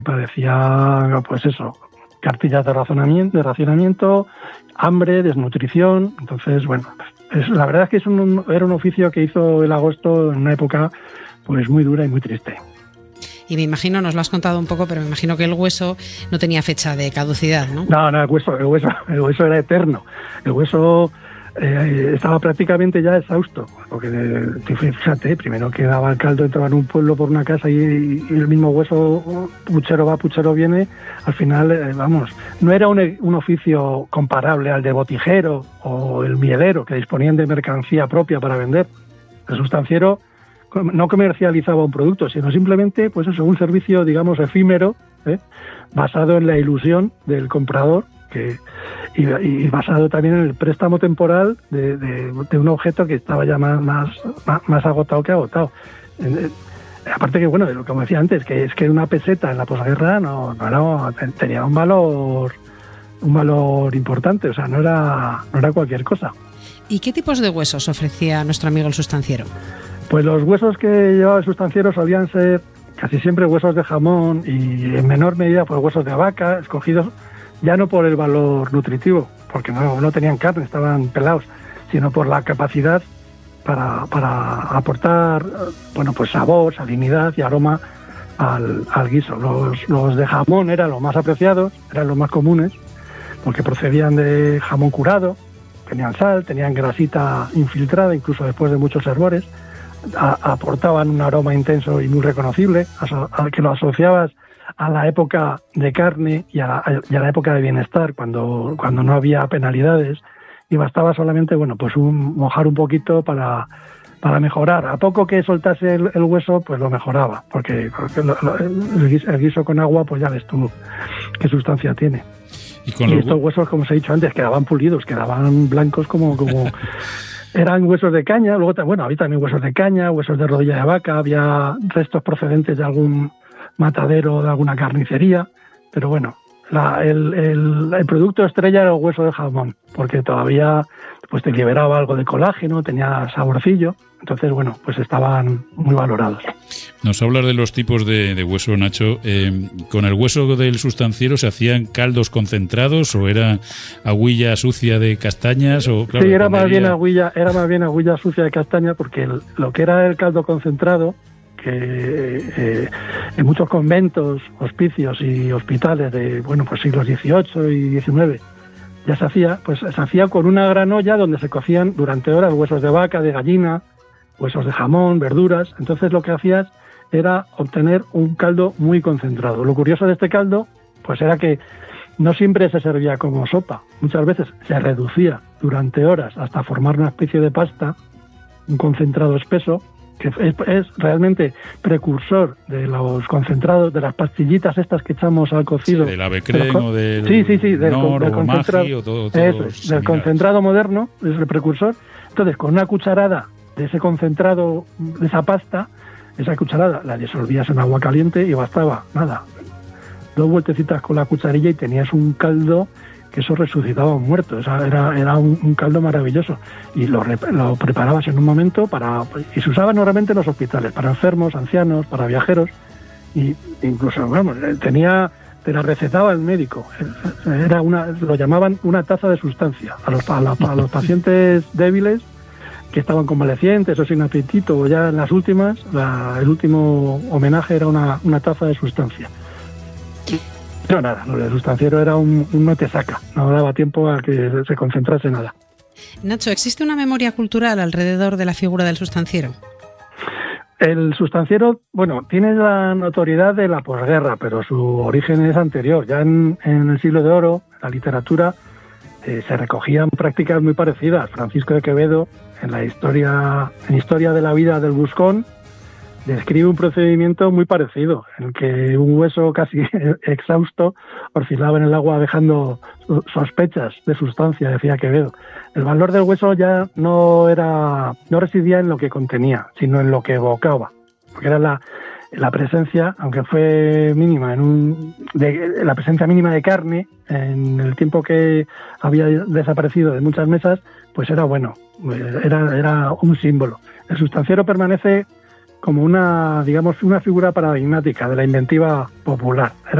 padecía, pues eso, cartillas de racionamiento, hambre, desnutrición. Entonces, bueno, la verdad es que era un oficio que hizo el agosto en una época pues muy dura y muy triste. Y me imagino, nos lo has contado un poco, pero me imagino que el hueso no tenía fecha de caducidad, ¿no? No, el hueso era eterno. El hueso estaba prácticamente ya exhausto, porque fíjate, primero que daba el caldo, entraba en un pueblo por una casa y el mismo hueso, puchero va, puchero viene. Al final, no era un oficio comparable al de botijero o el mielero, que disponían de mercancía propia para vender. El sustanciero no comercializaba un producto, sino simplemente, pues eso, un servicio, digamos, efímero, basado en la ilusión del comprador, y basado también en el préstamo temporal de un objeto que estaba ya más agotado que agotado. Aparte que, bueno, como decía antes, que es que una peseta en la posguerra tenía un valor importante, o sea, no era cualquier cosa. ¿Y qué tipos de huesos ofrecía nuestro amigo el sustanciero? Pues los huesos que llevaba el sustanciero solían ser casi siempre huesos de jamón y en menor medida pues huesos de vaca, escogidos ya no por el valor nutritivo, porque no tenían carne, estaban pelados, sino por la capacidad para aportar, bueno, pues sabor, salinidad y aroma al guiso. Los de jamón eran los más apreciados, eran los más comunes, porque procedían de jamón curado, tenían sal, tenían grasita infiltrada, incluso después de muchos hervores. Aportaban un aroma intenso y muy reconocible, al que lo asociabas a la época de carne y a la época de bienestar, cuando no había penalidades y bastaba solamente, bueno, pues mojar un poquito para mejorar. A poco que soltase el hueso, pues lo mejoraba, porque el guiso con agua, pues ya ves tú qué sustancia tiene. Y estos huesos, como os he dicho antes, quedaban pulidos, quedaban blancos como eran huesos de caña. Luego, bueno, había también huesos de caña, huesos de rodilla de vaca, había restos procedentes de algún matadero, de alguna carnicería, pero bueno, el producto estrella era el hueso de jamón, porque todavía pues te liberaba algo de colágeno, tenía saborcillo, entonces bueno, pues estaban muy valorados. Nos hablas de los tipos de hueso, Nacho. ¿Con el hueso del sustanciero se hacían caldos concentrados o era agüilla sucia de castañas? Claro, sí, era más bien agüilla sucia de castaña, porque lo que era el caldo concentrado, que en muchos conventos, hospicios y hospitales de, bueno, pues siglos XVIII y XIX ya se hacía con una gran olla donde se cocían durante horas huesos de vaca, de gallina, huesos de jamón, verduras. Entonces lo que hacías era obtener un caldo muy concentrado. Lo curioso de este caldo, pues era que no siempre se servía como sopa. Muchas veces se reducía durante horas hasta formar una especie de pasta, un concentrado espeso, que es realmente precursor de los concentrados, de las pastillitas estas que echamos al cocido. Sí, del Avecren o del del concentrado. Del concentrado moderno, es el precursor. Entonces, con una cucharada de ese concentrado, de esa pasta, esa cucharada la disolvías en agua caliente y bastaba, 2 vueltecitas con la cucharilla y tenías un caldo que eso resucitaba a un muerto. Era un caldo maravilloso y lo preparabas en un momento y se usaba normalmente en los hospitales para enfermos, ancianos, para viajeros, y incluso, te la recetaba el médico. Lo llamaban una taza de sustancia a los pacientes débiles que estaban convalecientes o sin apetito, o ya en las últimas, el último homenaje era una taza de sustancia. Pero nada, lo del sustanciero era un no te saca, no daba tiempo a que se concentrase nada. Nacho, ¿existe una memoria cultural alrededor de la figura del sustanciero? El sustanciero, bueno, tiene la notoriedad de la posguerra, pero su origen es anterior. Ya en el siglo de oro, la literatura, se recogían prácticas muy parecidas. Francisco de Quevedo, en Historia de la vida del Buscón, describe un procedimiento muy parecido, en el que un hueso casi exhausto oscilaba en el agua dejando sospechas de sustancia, decía Quevedo. El valor del hueso ya no residía en lo que contenía, sino en lo que evocaba, porque era la presencia, aunque fue mínima, la presencia mínima de carne en el tiempo que había desaparecido de muchas mesas, pues era un símbolo. El sustanciero permanece como una, digamos, una figura paradigmática de la inventiva popular.